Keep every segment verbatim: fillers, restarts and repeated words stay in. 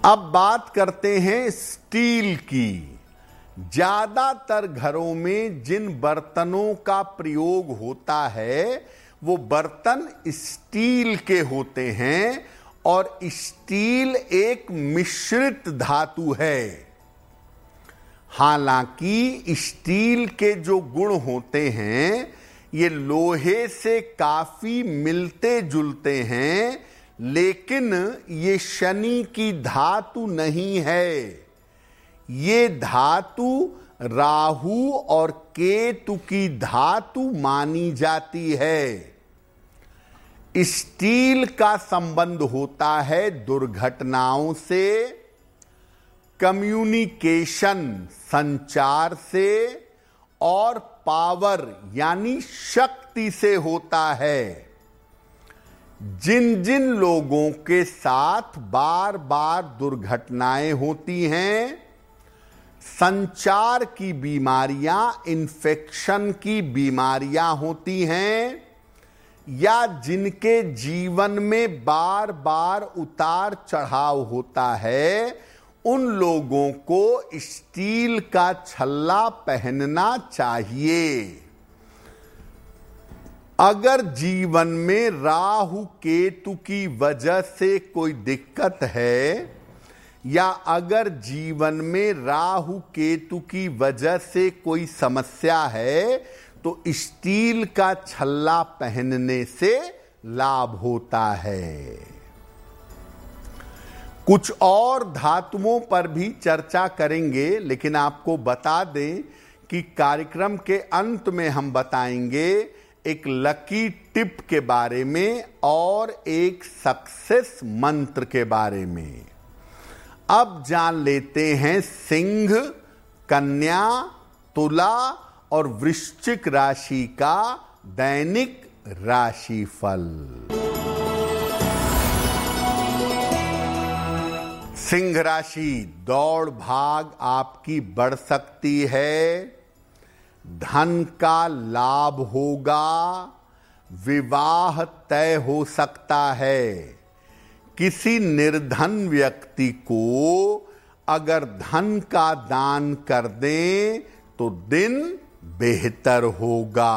अब बात करते हैं स्टील की। ज्यादातर घरों में जिन बर्तनों का प्रयोग होता है वो बर्तन स्टील के होते हैं और स्टील एक मिश्रित धातु है। हालांकि स्टील के जो गुण होते हैं ये लोहे से काफी मिलते जुलते हैं, लेकिन ये शनि की धातु नहीं है। ये धातु राहु और केतु की धातु मानी जाती है। स्टील का संबंध होता है दुर्घटनाओं से, कम्युनिकेशन संचार से और पावर यानी शक्ति से होता है। जिन जिन लोगों के साथ बार बार दुर्घटनाएं होती हैं, संचार की बीमारियां, इन्फेक्शन की बीमारियां होती हैं, या जिनके जीवन में बार बार उतार चढ़ाव होता है, उन लोगों को स्टील का छल्ला पहनना चाहिए। अगर जीवन में राहु केतु की वजह से कोई दिक्कत है, या अगर जीवन में राहु केतु की वजह से कोई समस्या है, तो स्टील का छल्ला पहनने से लाभ होता है। कुछ और धातुओं पर भी चर्चा करेंगे, लेकिन आपको बता दें कि कार्यक्रम के अंत में हम बताएंगे एक लकी टिप के बारे में और एक सक्सेस मंत्र के बारे में। अब जान लेते हैं सिंह, कन्या, तुला और वृश्चिक राशि का दैनिक राशिफल। सिंह राशि, दौड़ भाग आपकी बढ़ सकती है, धन का लाभ होगा, विवाह तय हो सकता है। किसी निर्धन व्यक्ति को अगर धन का दान कर दें तो दिन बेहतर होगा।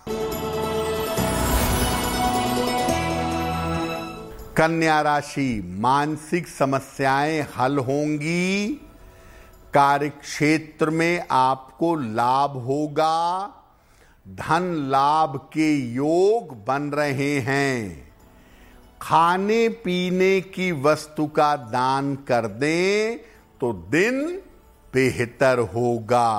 कन्या राशि, मानसिक समस्याएं हल होंगी, कार्य क्षेत्र में आपको लाभ होगा, धन लाभ के योग बन रहे हैं। खाने पीने की वस्तु का दान कर दें तो दिन बेहतर होगा।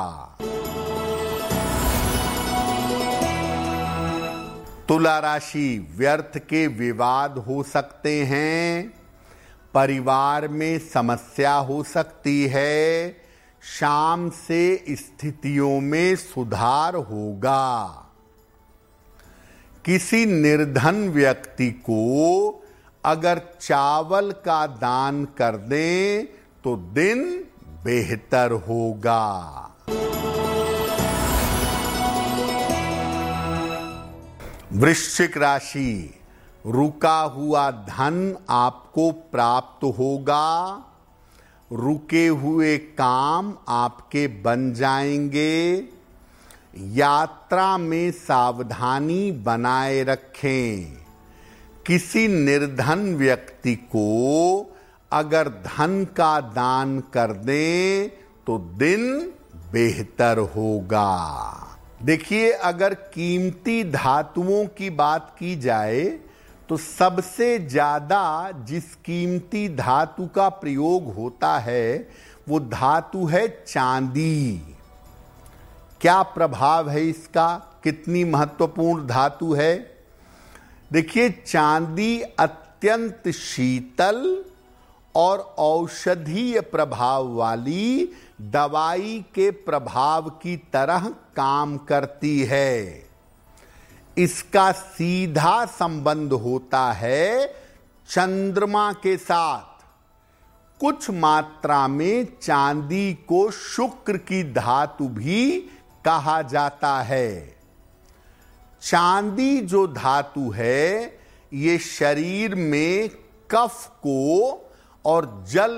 तुला राशि, व्यर्थ के विवाद हो सकते हैं, परिवार में समस्या हो सकती है, शाम से स्थितियों में सुधार होगा। किसी निर्धन व्यक्ति को अगर चावल का दान कर दें तो दिन बेहतर होगा। वृश्चिक राशि, रुका हुआ धन आपको प्राप्त होगा, रुके हुए काम आपके बन जाएंगे। यात्रा में सावधानी बनाए रखें। किसी निर्धन व्यक्ति को अगर धन का दान कर दें तो दिन बेहतर होगा। देखिए, अगर कीमती धातुओं की बात की जाए तो सबसे ज्यादा जिस कीमती धातु का प्रयोग होता है वो धातु है चांदी। क्या प्रभाव है इसका, कितनी महत्वपूर्ण धातु है? देखिए, चांदी अत्यंत शीतल और औषधीय प्रभाव वाली दवाई के प्रभाव की तरह काम करती है। इसका सीधा संबंध होता है चंद्रमा के साथ। कुछ मात्रा में चांदी को शुक्र की धातु भी कहा जाता है। चांदी जो धातु है ये शरीर में कफ को और जल